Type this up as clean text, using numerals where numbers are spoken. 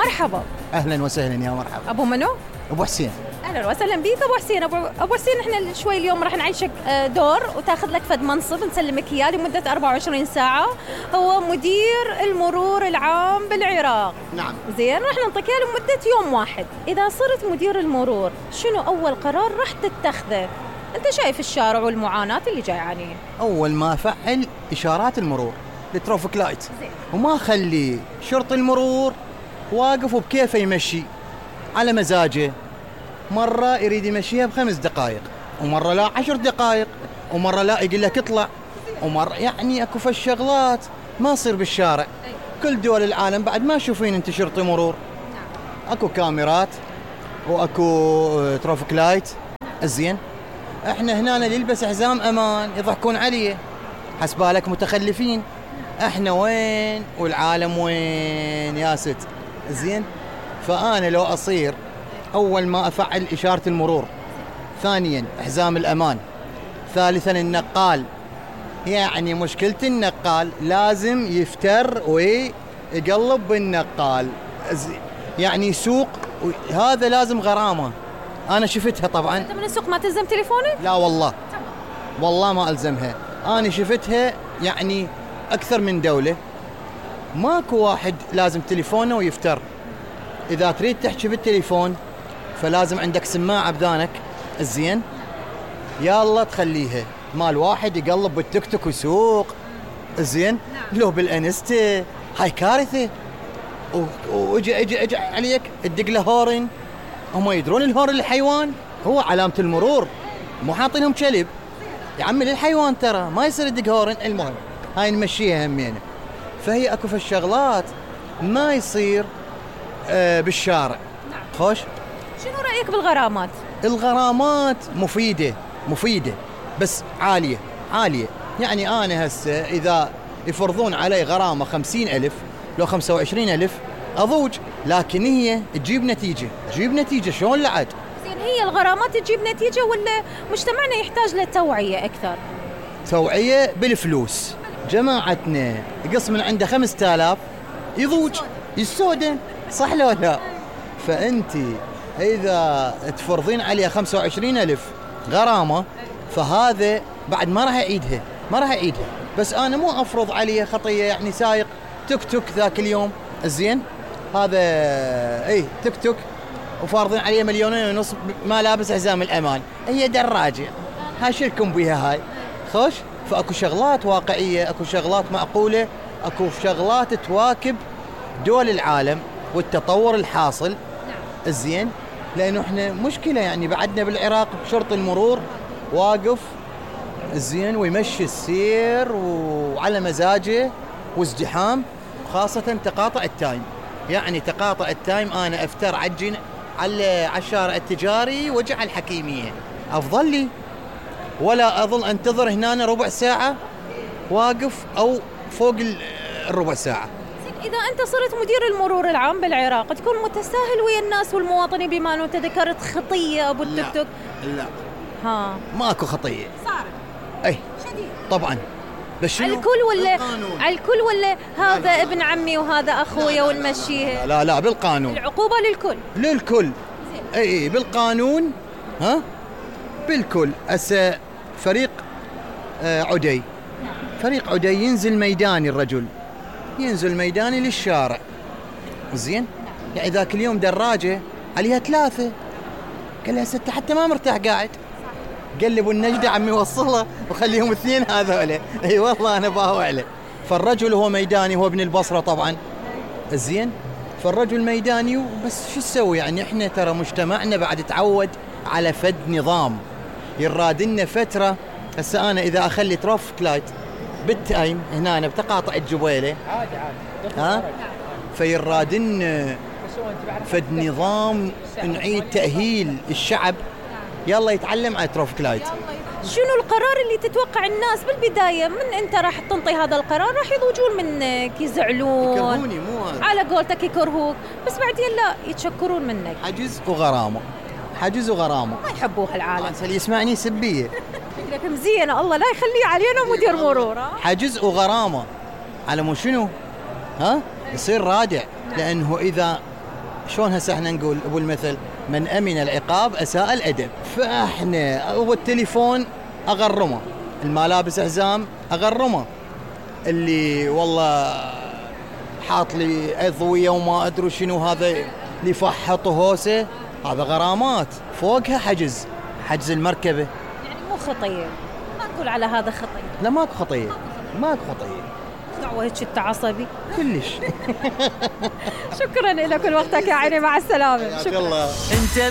مرحبا. اهلا وسهلا، يا مرحبا. ابو منو؟ ابو حسين. اهلا وسهلا بيك ابو حسين. ابو حسين، احنا شوي اليوم راح نعيشك دور وتاخذ لك فد منصب نسلمك اياه لمده 24 ساعه. هو مدير المرور العام بالعراق. نعم. زين، راح نعطيك اياه لمده يوم واحد. اذا صرت مدير المرور شنو اول قرار راح تتخذه؟ انت شايف الشارع والمعاناه اللي جاي عليه. اول ما افعل اشارات المرور الترافيك لايت، وما اخلي شرطي المرور واقف وبكيفه يمشي على مزاجه. مرة يريد يمشيها ب5 دقائق، ومرة لا 10 دقائق، ومرة لا يقول لك اطلع، ومرة يعني اكو فالشغلات ما تصير بالشارع. كل دول العالم بعد ما تشوفين انت شرطي مرور، اكو كاميرات واكو ترافيك لايت. الزين احنا هنا نلبس حزام امان يضحكون عليه، حسبالك متخلفين. احنا وين والعالم وين يا ست؟ زين، فانا لو اصير أول ما أفعل إشارة المرور، ثانياً حزام الأمان، ثالثاً النقال. يعني مشكلة النقال لازم يفتر ويقلب بالنقال، يعني يسوق، هذا لازم غرامة. أنا شفتها طبعاً. أنت من السوق ما تلزم تليفونك؟ لا والله، والله ما ألزمها. أنا شفتها يعني أكثر من دولة ماكو واحد لازم تليفونه ويفتر. إذا تريد تحكي بالتليفون فلازم عندك سماعة بذانك. الزين، يلا تخليها مال واحد يقلب بالتيك توك ويسوق. الزين، لو بالانستا هاي كارثة. اجي عليك تدق له هورن. هم يدرون الهورن الحيوان هو علامة المرور، مو حاطينهم كلب يا عمي للحيوان، ترى ما يصير يدق هورن. المهم هاي نمشيها همينة. فهي اكو في الشغلات ما يصير بالشارع. خوش. شنو رأيك بالغرامات؟ الغرامات مفيدة بس عالية. يعني أنا هسه إذا يفرضون علي غرامة 50,000 لو 25,000 أضوج، لكن هي تجيب نتيجة. شلون لعد؟ زين، هي الغرامات تجيب نتيجة ولا مجتمعنا يحتاج للتوعية أكثر؟ توعية بالفلوس. جماعتنا يقص من عنده 5,000 يضوج يسودن، صح لو لا؟ فأنتي إذا تفرضين عليها 25,000 غرامة، فهذا بعد ما راح يعيدها. بس أنا مو أفرض عليه خطية، يعني سايق توك توك ذاك اليوم، الزين هذا توك توك وفارضين عليه 2,500,000 ما لابس حزام الأمان، هي دراجة، هاشيلكم بيها هاي. خوش. فأكو شغلات واقعية، أكو شغلات معقولة، أكو شغلات تواكب دول العالم والتطور الحاصل. الزين، لأنه إحنا مشكلة يعني بعدنا بالعراق شرطي المرور واقف الزين ويمشي السير وعلى مزاجه وازدحام، خاصة تقاطع التايم. يعني تقاطع التايم أنا أفتر عجين على الشارع التجاري واجي على الحكيمية، أفضل لي ولا أظل أنتظر هنا ربع ساعة واقف أو فوق الربع ساعة. إذا أنت صرت مدير المرور العام بالعراق تكون متساهل ويا الناس والمواطنين، بما أنه أنت ذكرت خطية أبو التيك توك. لا ماكو خطية صار أي شديد طبعا. بس على الكل ولا هذا ابن عمي وهذا أخويا ونمشيه؟ لا بالقانون. العقوبة للكل. أي بالقانون. بالكل. فريق عدي ينزل ميداني، الرجل ينزل ميداني للشارع. زين، يعني ذاك اليوم دراجة عليها 3، قال لها ست حتى ما مرتاح قاعد، قلبوا النجدة عمي وصلها وخليهم 2 هذول. اي والله انا باهو عليه. فالرجل هو ميداني، هو ابن البصرة طبعا. زين، فالرجل ميداني وبس شو تسوي؟ يعني احنا ترى مجتمعنا بعد تعود على فد نظام، يرادلنا فترة. هسه انا اذا اخلي ترافيك لايت بالتايم هنا أنا بتقاطع الجبيلة عادي فيرادن فد نظام، نعيد تأهيل الشعب يلا يتعلم على ترافيك لايت. شنو القرار اللي تتوقع الناس بالبداية من أنت راح تنطي هذا القرار راح يضوجون منك، يزعلون، يكرهوني، مو على قولتك يكرهوك، بس بعدين لا يتشكرون منك. حجز وغرامة ما يحبوه العالم. اللي يسمعني سبية فكرك مزينة، الله لا يخليه علينا مدير مرور. حجز وغرامة على مو شنو يصير رادع. لأنه إذا شلون هسه احنا نقول ابو المثل من امن العقاب اساء الادب. فاحنا هو التليفون اغرمه، الملابس حزام اغرمه، اللي والله حاط لي اضويه وما ادري شنو هذا اللي يفحط هوسه، هذا غرامات. فوقها حجز المركبه. يعني مو خطيه، ما نقول على هذا خطيه. لا ماكو خطيه، ماكو خطيه. دعوه هيك انت عصبي كلش. شكرا لك ولوقتك يا عيني، مع السلامه. شكرا. انت